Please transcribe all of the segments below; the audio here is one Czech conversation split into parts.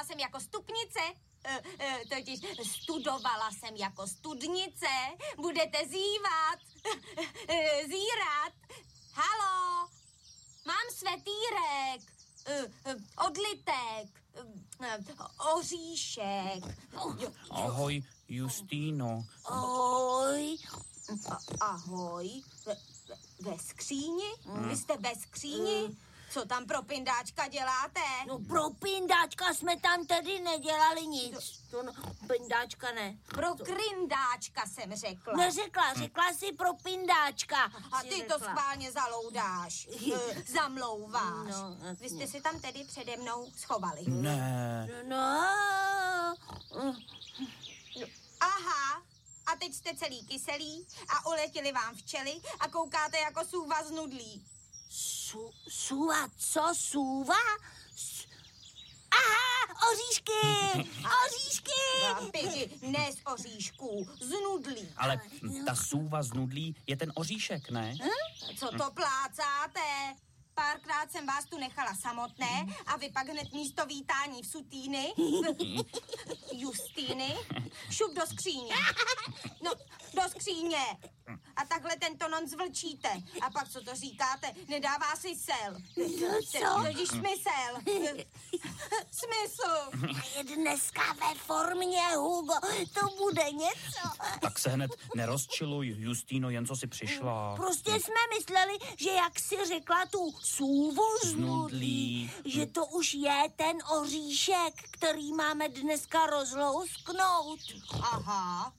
jsem jako stupnice, totiž studovala jsem jako studnice. Budete zívat, zírat. Halo, mám svetýrek, odlitek, oříšek. Ahoj, Justýno. Ahoj. Ahoj. Ve skříni? Vy jste ve skříni? Co tam pro pindáčka děláte? No pro pindáčka jsme tam tedy nedělali nic. To no, pindáčka ne. Pro kryndáčka jsem řekla. Neřekla, řekla si pro pindáčka. A ty to schválně zaloudáš, zamlouváš. No, Vy jste si tam tedy přede mnou schovali. Ne. No. Aha, a teď jste celý kyselý a uletěli vám včely a koukáte jako sůva z nudlí. Sůva, co sůva? Aha, oříšky, oříšky. Pigi, ne z oříšků, z nudlí. Ale ta sůva z nudlí je ten oříšek, ne? Co to plácáte? Párkrát jsem vás tu nechala samotné a vy pak hned místo vítání v sutýny, Justýny, šup do skříně. No, do skříně. A takhle tento non zvlčíte. A pak co to říkáte? Nedává si sel. Co? Totiž smysl. Smysl. Je dneska ve formě, Hugo, to bude něco. Tak se hned nerozčiluj, Justýno, jen co si přišla. Prostě jsme mysleli, že jak si řekla tu sůvu z nudlí, že to už je ten oříšek, který máme dneska rozlousknout. Aha.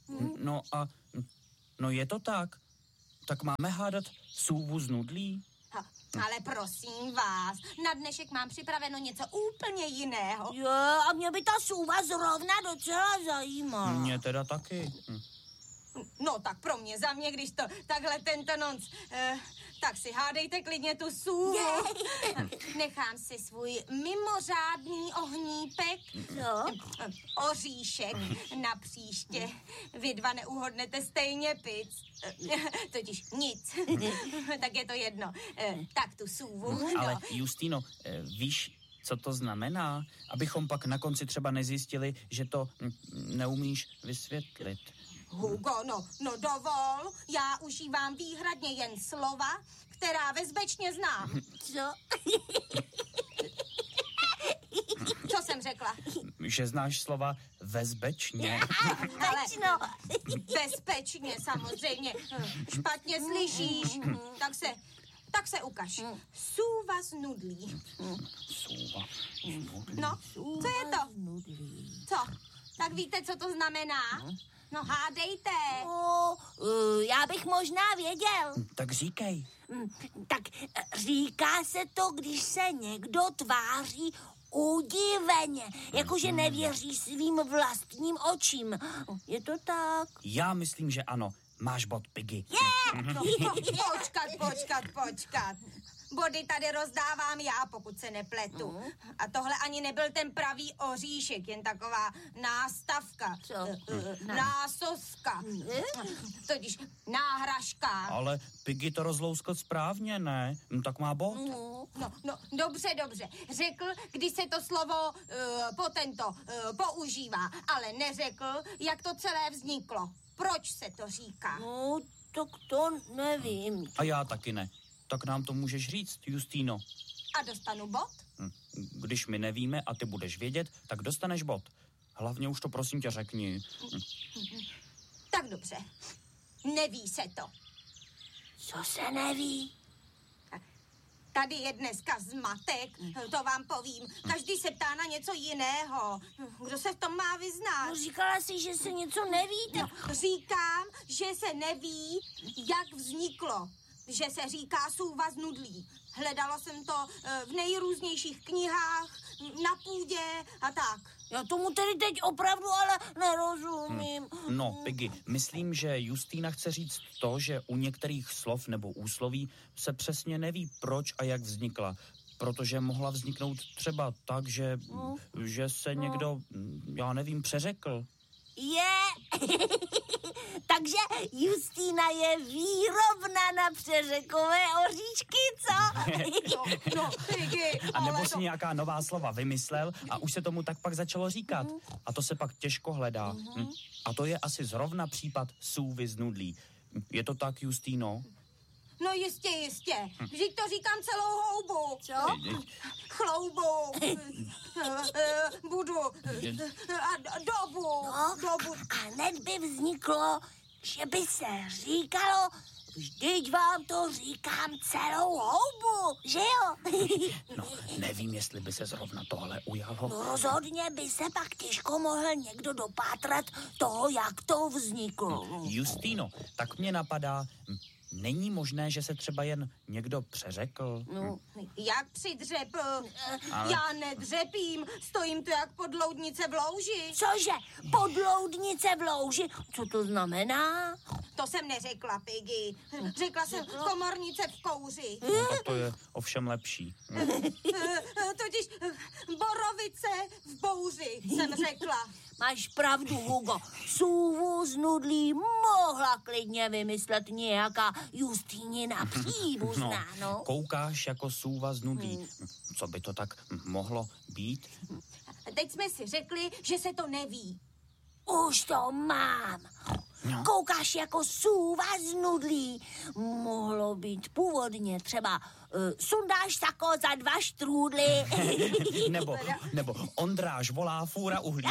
No je to tak. Tak máme hádat sůvu z nudlí? Ale prosím vás, na dnešek mám připraveno něco úplně jiného. Jo, a mě by ta sůva zrovna docela zajímá. Mě teda taky. No tak pro mě, za mě, když to takhle tento nonc, tak si hádejte klidně tu sůvu. Nechám si svůj mimořádný ohnípek, oříšek na příště. Vy dva neuhodnete stejně pic. Totiž nic. Tak je to jedno. Tak tu sůvu. Ale Justýno, víš, co to znamená? Abychom pak na konci třeba nezjistili, že to neumíš vysvětlit. Hugo, no dovol, já užívám výhradně jen slova, která bezpečně znám. Co? Co jsem řekla? Že znáš slova bezpečně. Ale bezpečně samozřejmě. Špatně slyšíš, tak se ukaž. Sůva z nudlí. Sůva. No, co je to? Co? Tak víte, co to znamená? No hádejte. Já bych možná věděl. Tak říkej. Tak říká se to, když se někdo tváří udiveně, jakože nevěří svým vlastním očím. Je to tak? Já myslím, že ano. Máš bod, Piggy. Počkat. Body tady rozdávám já, pokud se nepletu. A tohle ani nebyl ten pravý oříšek, jen taková nástavka. Co? Násoska. Totiž náhražka. Ale Piggy to rozlouskl správně, ne? No, tak má bod. No, dobře. Řekl, když se to slovo používá, ale neřekl, jak to celé vzniklo. Proč se to říká? No, tak to nevím. A já taky ne. Tak nám to můžeš říct, Justýno. A dostanu bod? Když my nevíme a ty budeš vědět, tak dostaneš bod. Hlavně už to prosím tě řekni. Tak dobře. Neví se to. Co se neví? Tady je dneska zmatek, to vám povím. Každý se ptá na něco jiného. Kdo se v tom má vyznat? No, říkala jsi, že se něco neví. Tak... Říkám, že se neví, jak vzniklo. Že se říká sůva z nudlí. Hledala jsem to v nejrůznějších knihách, na půdě a tak. Já tomu tedy teď opravdu ale nerozumím. No, Piggy, myslím, že Justýna chce říct to, že u některých slov nebo úsloví se přesně neví, proč a jak vznikla. Protože mohla vzniknout třeba tak, že se někdo, já nevím, přeřekl. Takže Justína je výrobna na přeřekové oříšky, co? No, Piggy, A nebo ale si nějaká nová slova vymyslel a už se tomu tak pak začalo říkat. A to se pak těžko hledá. A to je asi zrovna případ Sůvy z Nudlí. Je to tak, Justíno? No jistě. Vždyť to říkám celou houbu. Co? Chloubu. Budu. A dobu. No, a hned by vzniklo, že by se říkalo, vždyť vám to říkám celou houbu, že jo? No, nevím, jestli by se zrovna tohle ujalo. No rozhodně by se pak těžko mohl někdo dopátrat toho, jak to vzniklo. Justíno, tak mě napadá, není možné, že se třeba jen někdo přeřekl? No. Jak přidřepl? Ale- Já nedřepím, stojím tu jak podloudnice v louži. Cože? Podloudnice v louži? Co to znamená? To jsem neřekla, Piggy. Řekla jsem komornice v kouři. No, tak to je ovšem lepší. Totiž borovice v bouři, jsem řekla. Máš pravdu, Hugo. Sůvu z Nudlí mohla klidně vymyslet nějaká Justínina příbuzná, no. Koukáš jako Sůva z Nudlí. Co by to tak mohlo být? Teď jsme si řekli, že se to neví. Už to mám. No. Koukáš jako Sůva z Nudlí. Mohlo být původně třeba sundáš sako za 2 štrůdly. Nebo Ondráš volá fůra uhlí.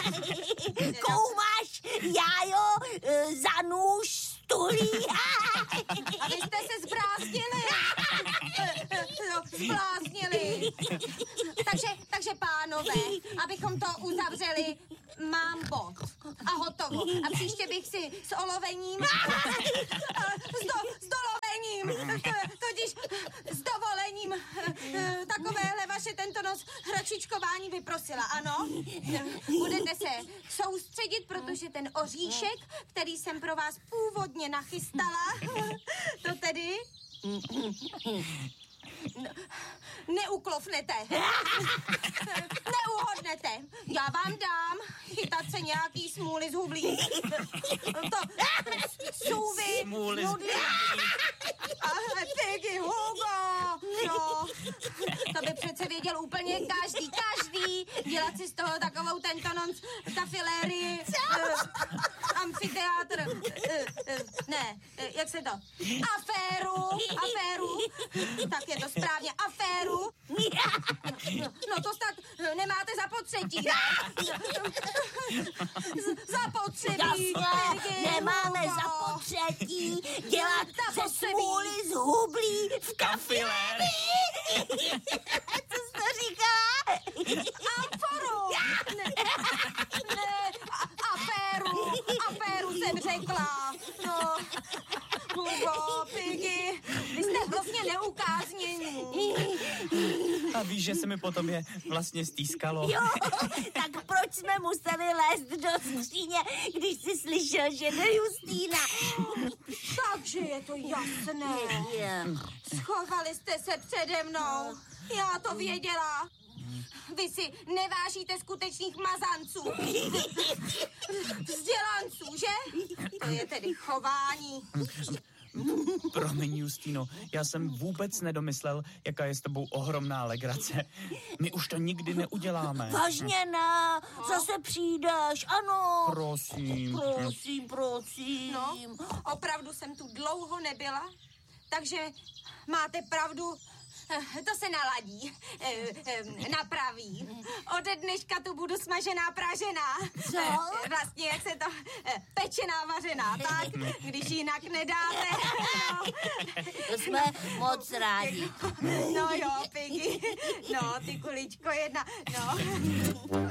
Koumáš jájo za nůž stulí. A vy jste se zbláznili. Zbláznili. Takže pánové, abychom to uzavřeli, mám bod. A hotovo. A příště bych si s olovením, s dolovením, totiž s dovolením takovéhle vaše tento nos hračičkování vyprosila, ano? Budete se soustředit, protože ten oříšek, který jsem pro vás původně nachystala, to tedy... Neuklofnete. Neuhodnete. Já vám dám chytat se nějaký smůly z hublí. To Sůvy. Smůly z hublí. Ale Piggy, Hugo. No, to by přece věděl úplně každý. Dělat si z toho takovou tento nonc tafilérii. Amfiteátr. Ne, jak se to? Aféru. Tak je to správně, aféru. No to snad nemáte zapotřebí, ne? Zapotřebí. Jasně, nemáme zapotřebí dělat ze smůly z hublí v Kafilérii. Co jsi to říkala? Amforu. Ne, aféru jsem řekla. No, Hugo, Piggy, vy jste hrozně neukáznění. A víš, že se mi potom je vlastně stýskalo. Jo, tak proč jsme museli lézt do skříně, když jsi slyšel, že jde Justína? Takže je to jasné. Schovali jste se přede mnou. Já to věděla. Vy si nevážíte skutečných mazanců. Vzdělanců, že? To je tedy chování. Promiň, Justino, já jsem vůbec nedomyslel, jaká je s tebou ohromná legrace. My už to nikdy neuděláme. Vážně ne, zase přijdeš, ano. Prosím. Prosím. No, opravdu jsem tu dlouho nebyla, takže máte pravdu. To se naladí, napraví. Ode dneška tu budu smažená, pražená. Co? Vlastně, jak se to, pečená, vařená, tak? Když jinak nedáte. To jsme moc rádi. No jo, Piggy. No, ty kuličko jedna. No.